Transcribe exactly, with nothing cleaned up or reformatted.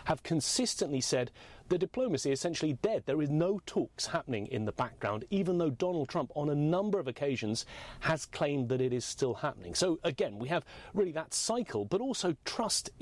have consistently said the diplomacy is essentially dead. There is no talks happening in the background, even though Donald Trump on a number of occasions has claimed that it is still happening. So again, we have really that cycle, but also trust